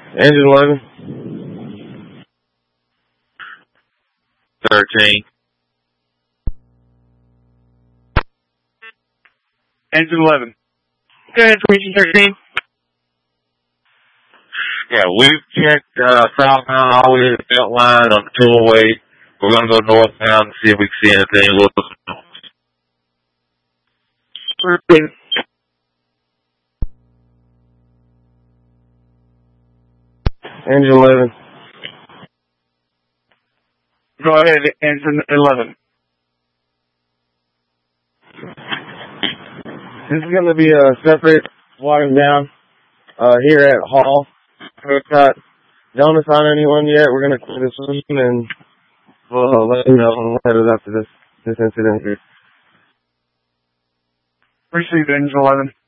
Engine 11. 13. Engine 11. Go ahead, Region 13. Yeah, we've checked southbound all the way to the belt line on the toolway. We're going to go northbound and see if we can see anything. Engine 11. Go ahead, Engine 11. This is going to be a separate watering down here at Hall. We've got don't assign anyone yet. We're going to clear this one and we'll let you know when we'll head it after this incident here. Received, Engine 11.